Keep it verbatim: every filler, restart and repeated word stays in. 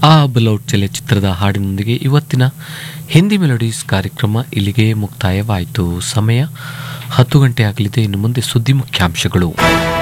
ಆ ಬಲೌಟ್ ಚಲನಚಿತ್ರದ ಹಾಡಿನೊಂದಿಗೆ ಇವತ್ತಿನ ಹಿಂದಿ ಮೆಲೋಡೀಸ್ ಕಾರ್ಯಕ್ರಮ ಇಲ್ಲಿಗೆ ಮುಕ್ತಾಯವಾಯಿತು. ಸಮಯ ಹತ್ತು ಗಂಟೆ ಆಗಲಿದೆ. ಇನ್ನು ಮುಂದೆ ಸುದ್ದಿ ಮುಖ್ಯಾಂಶಗಳು.